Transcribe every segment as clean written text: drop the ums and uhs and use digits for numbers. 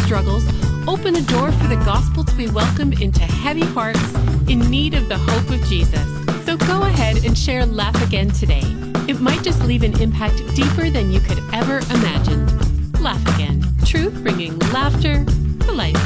struggles, open the door for the gospel to be welcomed into heavy hearts in need of the hope of Jesus. So go ahead and share Laugh Again today. It might just leave an impact deeper than you could ever imagine. Laugh Again. Truth bringing laughter to life.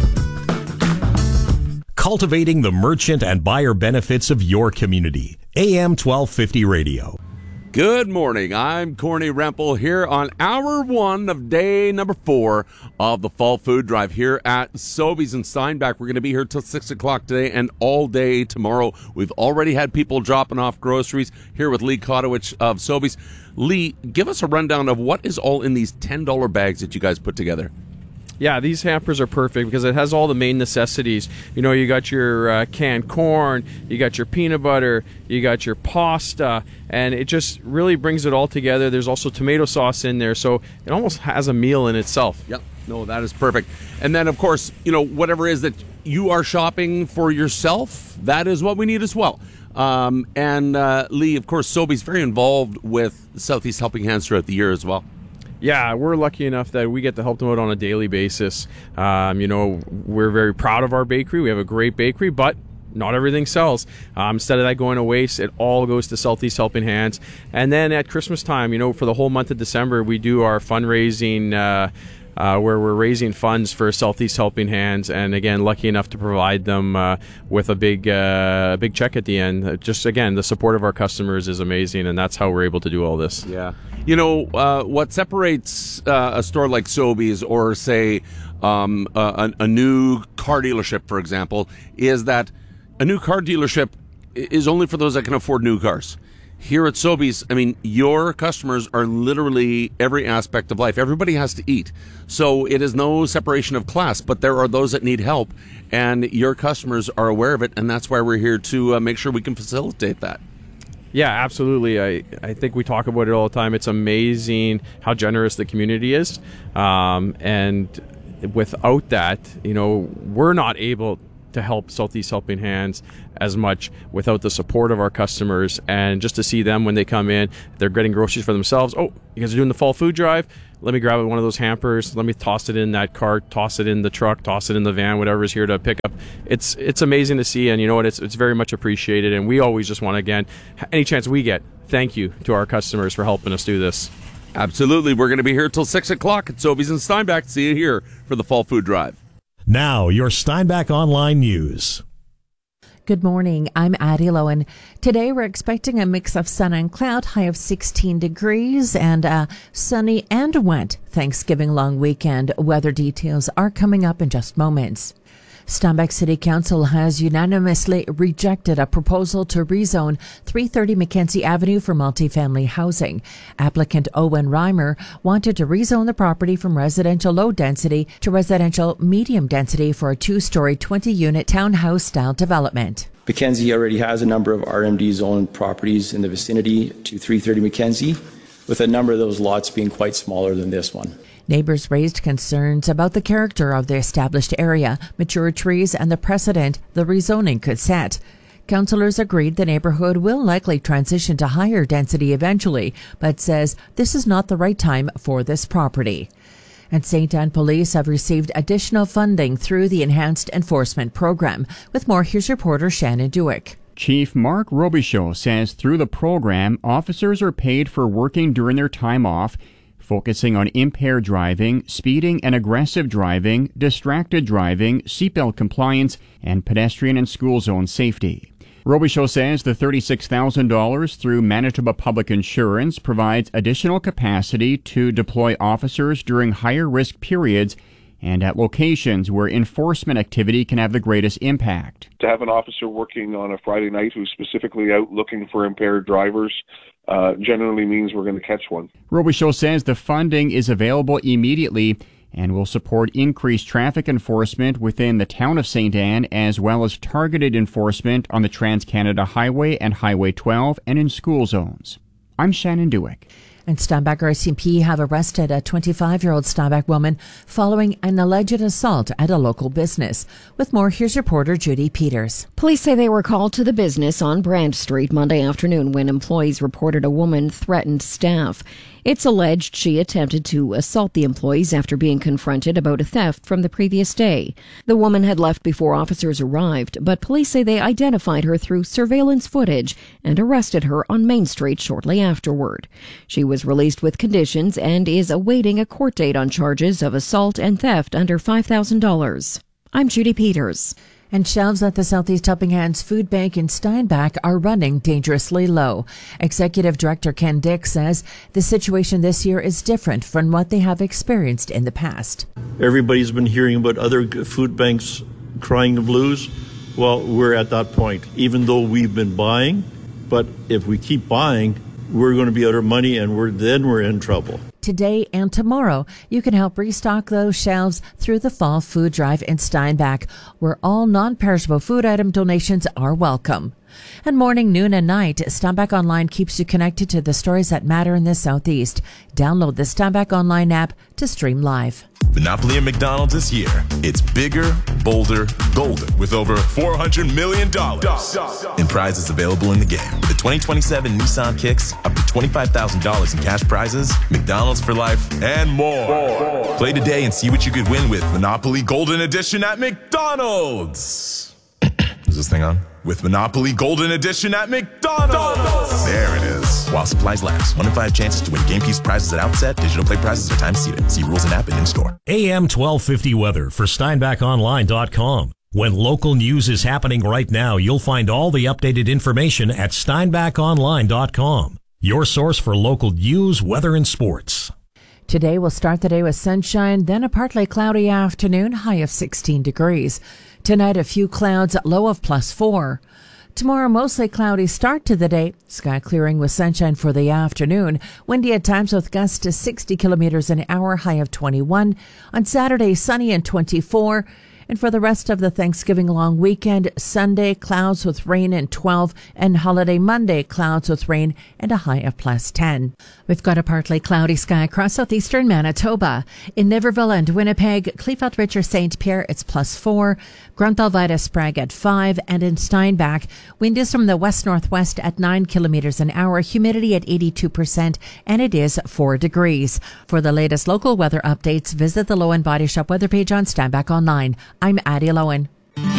Cultivating the merchant and buyer benefits of your community. AM 1250 Radio. Good morning. I'm Corny Rempel here on hour 1 of day number 4 of the Fall Food Drive here at Sobeys in Steinbach. We're going to be here till 6 o'clock today and all day tomorrow. We've already had people dropping off groceries here with Lee Kotowich of Sobeys. Lee, give us a rundown of what is all in these $10 bags that you guys put together. Yeah, these hampers are perfect because it has all the main necessities. You know, you got your canned corn, you got your peanut butter, you got your pasta, and it just really brings it all together. There's also tomato sauce in there, so it almost has a meal in itself. Yep. No, that is perfect. And then, of course, you know, whatever it is that you are shopping for yourself, that is what we need as well. Lee, of course, Sobeys very involved with Southeast Helping Hands throughout the year as well. Yeah, we're lucky enough that we get to help them out on a daily basis. You know, we're very proud of our bakery. We have a great bakery, but not everything sells. Instead of that going to waste, it all goes to Southeast Helping Hands. And then at Christmas time, you know, for the whole month of December, we do our fundraising where we're raising funds for Southeast Helping Hands, and again, lucky enough to provide them with a big check at the end. Just again, the support of our customers is amazing, and that's how we're able to do all this. Yeah, you know what separates a store like Sobeys or say a new car dealership, for example, is that a new car dealership is only for those that can afford new cars. Here at Sobeys, I mean, your customers are literally every aspect of life. Everybody has to eat. So it is no separation of class, but there are those that need help, and your customers are aware of it, and that's why we're here to make sure we can facilitate that. Yeah, absolutely. I think we talk about it all the time. It's amazing how generous the community is. And without that, you know, we're not able to help Southeast Helping Hands as much without the support of our customers. And just to see them when they come in, they're getting groceries for themselves. Oh, you guys are doing the Fall Food Drive? Let me grab one of those hampers. Let me toss it in that cart, toss it in the truck, toss it in the van, whatever's here to pick up. It's amazing to see, and you know what? It's very much appreciated. And we always just want to, again, any chance we get, thank you to our customers for helping us do this. Absolutely. We're going to be here till 6 o'clock at Sobeys in Steinbach. See you here for the Fall Food Drive. Now, your Steinbach Online News. Good morning. I'm Addie Lowen. Today, we're expecting a mix of sun and cloud, high of 16 degrees, and a sunny and wet Thanksgiving long weekend. Weather details are coming up in just moments. Steinbach City Council has unanimously rejected a proposal to rezone 330 Mackenzie Avenue for multifamily housing. Applicant Owen Reimer wanted to rezone the property from residential low density to residential medium density for a 2-story, 20-unit townhouse-style development. Mackenzie already has a number of RMD-zoned properties in the vicinity to 330 Mackenzie, with a number of those lots being quite smaller than this one. Neighbors raised concerns about the character of the established area, mature trees, and the precedent the rezoning could set. Councillors agreed the neighborhood will likely transition to higher density eventually, but says this is not the right time for this property. And St. Anne Police have received additional funding through the Enhanced Enforcement Program. With more, here's reporter Shannon Dewick. Chief Mark Robichaud says through the program, officers are paid for working during their time off, focusing on impaired driving, speeding and aggressive driving, distracted driving, seatbelt compliance, and pedestrian and school zone safety. Robichaud says the $36,000 through Manitoba Public Insurance provides additional capacity to deploy officers during higher risk periods and at locations where enforcement activity can have the greatest impact. To have an officer working on a Friday night who's specifically out looking for impaired drivers generally means we're going to catch one. Robichaud says the funding is available immediately and will support increased traffic enforcement within the town of St. Anne, as well as targeted enforcement on the Trans-Canada Highway and Highway 12 and in school zones. I'm Shannon Dewick. And Steinbach RCMP have arrested a 25-year-old Steinbach woman following an alleged assault at a local business. With more, here's reporter Judy Peters. Police say they were called to the business on Brand Street Monday afternoon when employees reported a woman threatened staff. It's alleged she attempted to assault the employees after being confronted about a theft from the previous day. The woman had left before officers arrived, but police say they identified her through surveillance footage and arrested her on Main Street shortly afterward. She was released with conditions and is awaiting a court date on charges of assault and theft under $5,000. I'm Judy Peters. And shelves at the Southeast Helping Hands Food Bank in Steinbach are running dangerously low. Executive Director Ken Dick says the situation this year is different from what they have experienced in the past. Everybody's been hearing about other food banks crying the blues. Well, we're at that point, even though we've been buying. But if we keep buying, we're going to be out of money, and we're in trouble. Today and tomorrow, you can help restock those shelves through the Fall Food Drive in Steinbach, where all non-perishable food item donations are welcome. And morning, noon, and night, Steinbach Online keeps you connected to the stories that matter in the Southeast. Download the Steinbach Online app to stream live. Monopoly at McDonald's this year. It's bigger, bolder, golden, with over $400 million in prizes available in the game. With the 2027 Nissan Kicks, up to $25,000 in cash prizes, McDonald's for life, and more. Play today and see what you could win with Monopoly Golden Edition at McDonald's. Is this thing on? With Monopoly Golden Edition at McDonald's. There it is. While supplies last. 1 in 5 chances to win game piece prizes at outset. Digital play prizes are time seated. See rules and app and in-store. AM 1250 weather for SteinbachOnline.com. When local news is happening right now, you'll find all the updated information at SteinbachOnline.com. Your source for local news, weather, and sports. Today we'll start the day with sunshine, then a partly cloudy afternoon, high of 16 degrees. Tonight, a few clouds, low of +4. Tomorrow, mostly cloudy start to the day. Sky clearing with sunshine for the afternoon. Windy at times with gusts to 60 kilometers an hour, high of 21. On Saturday, sunny and 24. And for the rest of the Thanksgiving long weekend, Sunday, clouds with rain and 12, and holiday Monday, clouds with rain and a high of +10. We've got a partly cloudy sky across southeastern Manitoba. In Niverville and Winnipeg, Kleefeld Ridge or St. Pierre, it's +4. Grunthal-Vida Sprague at 5, and in Steinbach, wind is from the west-northwest at 9 kilometers an hour, humidity at 82%, and it is 4 degrees. For the latest local weather updates, visit the Lowen Body Shop weather page on Steinbach Online. I'm Addie Lowen.